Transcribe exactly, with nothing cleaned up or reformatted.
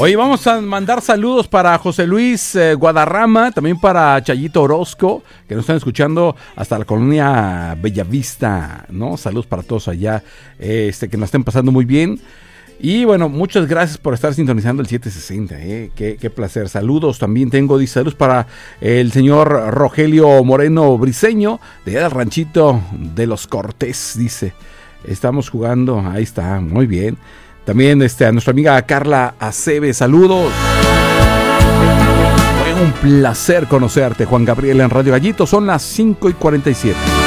Oye, vamos a mandar saludos para José Luis eh, Guadarrama, también para Chayito Orozco, que nos están escuchando hasta la colonia Bellavista, ¿no? Saludos para todos allá, eh, este, que nos estén pasando muy bien. Y bueno, muchas gracias por estar sintonizando el siete sesenta, ¿eh? Qué, qué placer. Saludos también tengo, dice, saludos para el señor Rogelio Moreno Briceño, de allá del ranchito de los Cortés, dice. Estamos jugando, ahí está, muy bien. También este, a nuestra amiga Carla Acebe, saludos. Fue un placer conocerte, Juan Gabriel, en Radio Gallito. Son las cinco y cuarenta y siete.